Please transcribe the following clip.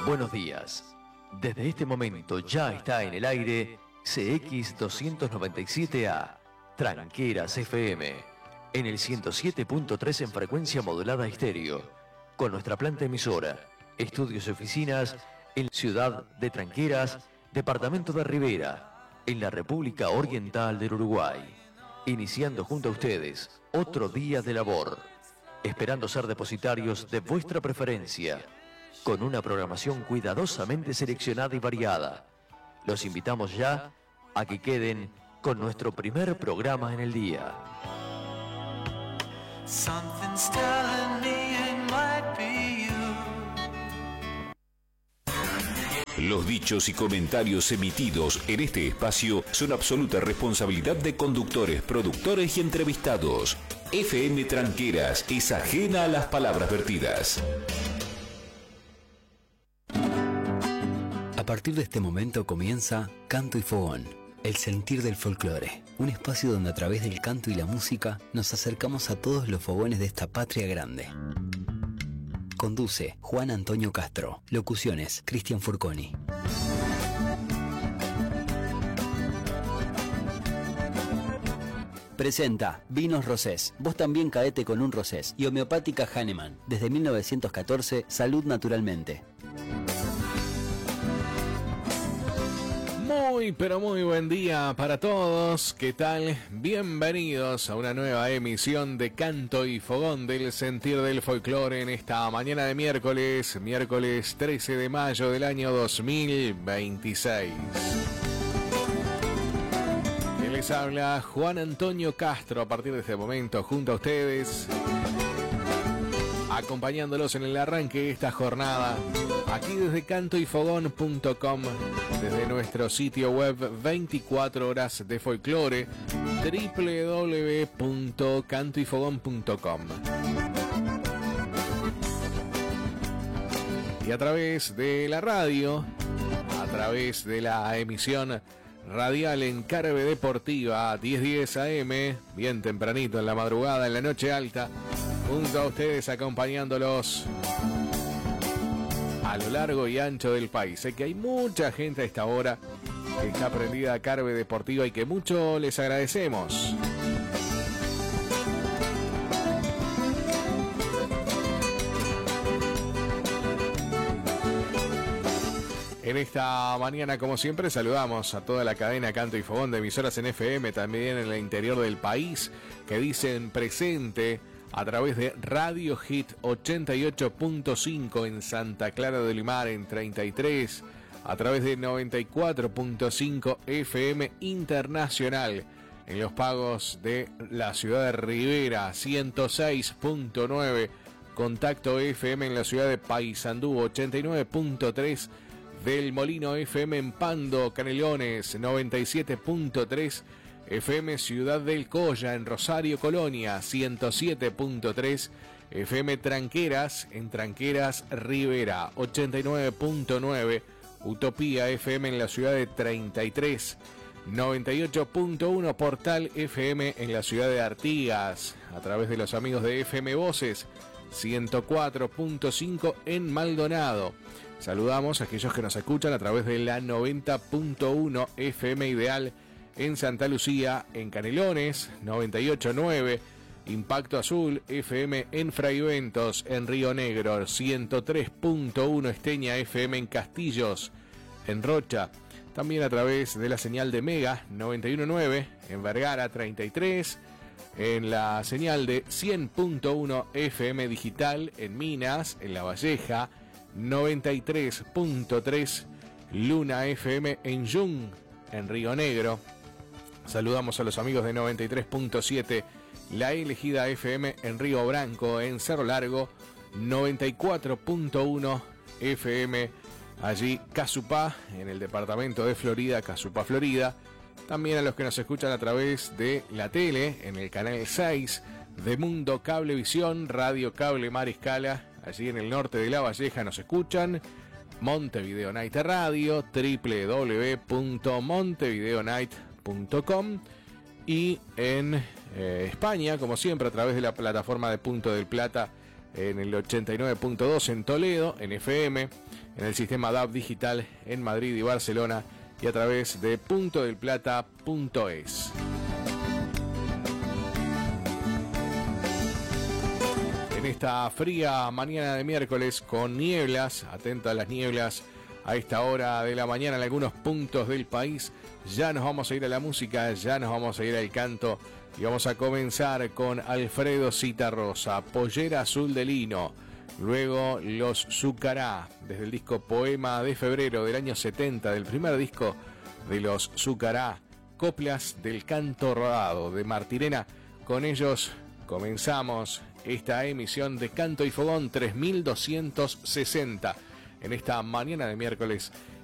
Buenos días. Desde este momento ya está en el aire CX297A, Tranqueras FM, en el 107.3 en frecuencia modulada estéreo, con nuestra planta emisora, estudios y oficinas en Ciudad de Tranqueras, Departamento de Rivera, en la República Oriental del Uruguay. Iniciando junto a ustedes otro día de labor, esperando ser depositarios de vuestra preferencia, con una programación cuidadosamente seleccionada y variada. Los invitamos ya a que queden con nuestro primer programa en el día. Something's telling me it might be you. Los dichos y comentarios emitidos en este espacio son absoluta responsabilidad de conductores, productores y entrevistados. FM Tranqueras es ajena a las palabras vertidas. A partir de este momento comienza Canto y Fogón, el sentir del folclore, un espacio donde a través del canto y la música nos acercamos a todos los fogones de esta patria grande. Conduce Juan Antonio Castro. Locuciones Cristian Furconi. Presenta Vinos Rosés. Vos también caete con un Rosés. Y Homeopática Hahnemann. Desde 1914, salud naturalmente. Muy, pero muy buen día para todos. ¿Qué tal? Bienvenidos a una nueva emisión de Canto y Fogón del Sentir del Folclore en esta mañana de miércoles 13 de mayo del año 2026. Y les habla Juan Antonio Castro a partir de este momento junto a ustedes, acompañándolos en el arranque de esta jornada, aquí desde cantoyfogón.com, desde nuestro sitio web 24 horas de folclore, www.cantoyfogón.com. Y a través de la radio, a través de la emisión radial en Carve Deportiva 1010 AM, bien tempranito en la madrugada, en la noche alta, junto a ustedes acompañándolos a lo largo y ancho del país. Sé que hay mucha gente a esta hora que está prendida a Carve Deportiva y que mucho les agradecemos. En esta mañana, como siempre, saludamos a toda la cadena Canto y Fogón de emisoras en FM, también en el interior del país, que dicen presente a través de Radio Hit 88.5 en Santa Clara de Limar en 33, a través de 94.5 FM Internacional en los pagos de la ciudad de Rivera, 106.9 Contacto FM en la ciudad de Paysandú, 89.3 del Molino FM en Pando, Canelones, 97.3 FM Ciudad del Colla en Rosario, Colonia, 107.3 FM Tranqueras en Tranqueras, Rivera, 89.9 Utopía FM en la ciudad de 33, 98.1 Portal FM en la ciudad de Artigas, a través de los amigos de FM Voces, 104.5 en Maldonado. Saludamos a aquellos que nos escuchan a través de la 90.1 FM Ideal en Santa Lucía, en Canelones, 98.9 Impacto Azul FM en Fraiventos, en Río Negro, 103.1 Esteña FM en Castillos, en Rocha. También a través de la señal de Mega, 91.9 en Vergara, 33, en la señal de 100.1 FM Digital en Minas, en La Valleja, 93.3 Luna FM en Yung, en Río Negro. Saludamos a los amigos de 93.7 La Elegida FM en Río Branco, en Cerro Largo, 94.1 FM allí Casupá, en el departamento de Florida, Casupá, Florida. También a los que nos escuchan a través de la tele, en el canal 6 de Mundo Cablevisión, Radio Cable Mariscala, allí en el norte de La Valleja nos escuchan. Montevideo Night Radio, www.montevideonight.com, y en España, como siempre, a través de la plataforma de Punto del Plata, en el 89.2 en Toledo, en FM, en el sistema DAB digital en Madrid y Barcelona y a través de puntodelplata.es. En esta fría mañana de miércoles con nieblas, atento a las nieblas a esta hora de la mañana en algunos puntos del país, ya nos vamos a ir a la música, ya nos vamos a ir al canto y vamos a comenzar con Alfredo Citarrosa, Pollera Azul de Lino, luego Los Zucará, desde el disco Poema de Febrero del año 70, del primer disco de Los Zucará, Coplas del Canto Rodado de Martirena. Con ellos comenzamos esta emisión de Canto y Fogón 3260 en esta mañana de miércoles